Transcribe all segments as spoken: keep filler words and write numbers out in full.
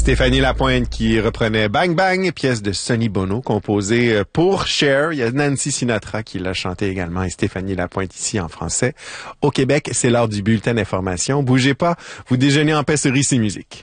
Stéphanie Lapointe qui reprenait Bang Bang, pièce de Sonny Bono, composée pour Cher. Il y a Nancy Sinatra qui l'a chanté également et Stéphanie Lapointe ici en français. Au Québec, c'est l'heure du bulletin d'information. Bougez pas, vous déjeunez en paix sur Ici Musique.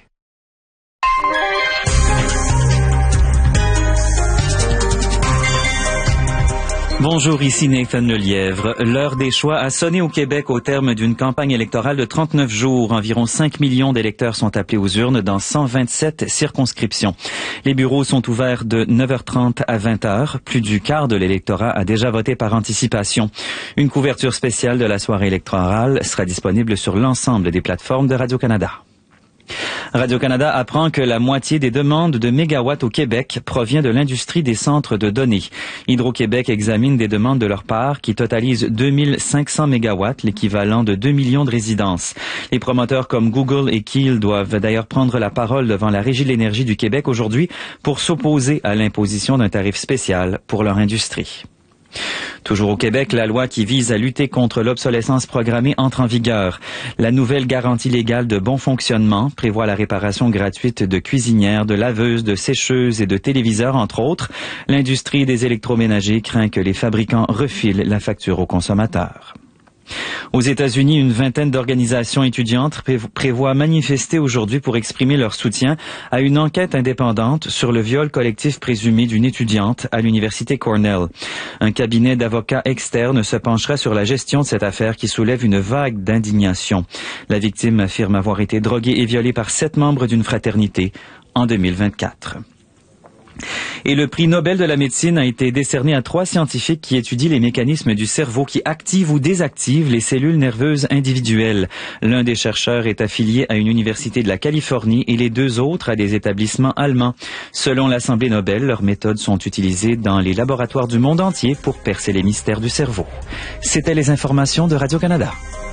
Bonjour, ici Nathan Lelièvre. L'heure des choix a sonné au Québec au terme d'une campagne électorale de trente-neuf jours. Environ cinq millions d'électeurs sont appelés aux urnes dans cent vingt-sept circonscriptions. Les bureaux sont ouverts de neuf heures trente à vingt heures. Plus du quart de l'électorat a déjà voté par anticipation. Une couverture spéciale de la soirée électorale sera disponible sur l'ensemble des plateformes de Radio-Canada. Radio-Canada apprend que la moitié des demandes de mégawatts au Québec provient de l'industrie des centres de données. Hydro-Québec examine des demandes de leur part qui totalisent deux mille cinq cents mégawatts, l'équivalent de deux millions de résidences. Les promoteurs comme Google et Keel doivent d'ailleurs prendre la parole devant la Régie de l'énergie du Québec aujourd'hui pour s'opposer à l'imposition d'un tarif spécial pour leur industrie. Toujours au Québec, la loi qui vise à lutter contre l'obsolescence programmée entre en vigueur. La nouvelle garantie légale de bon fonctionnement prévoit la réparation gratuite de cuisinières, de laveuses, de sécheuses et de téléviseurs, entre autres. L'industrie des électroménagers craint que les fabricants refilent la facture aux consommateurs. Aux États-Unis, une vingtaine d'organisations étudiantes prévoient manifester aujourd'hui pour exprimer leur soutien à une enquête indépendante sur le viol collectif présumé d'une étudiante à l'université Cornell. Un cabinet d'avocats externes se penchera sur la gestion de cette affaire qui soulève une vague d'indignation. La victime affirme avoir été droguée et violée par sept membres d'une fraternité en deux mille vingt-quatre. Et le prix Nobel de la médecine a été décerné à trois scientifiques qui étudient les mécanismes du cerveau qui activent ou désactivent les cellules nerveuses individuelles. L'un des chercheurs est affilié à une université de la Californie et les deux autres à des établissements allemands. Selon l'Assemblée Nobel, leurs méthodes sont utilisées dans les laboratoires du monde entier pour percer les mystères du cerveau. C'étaient les informations de Radio-Canada.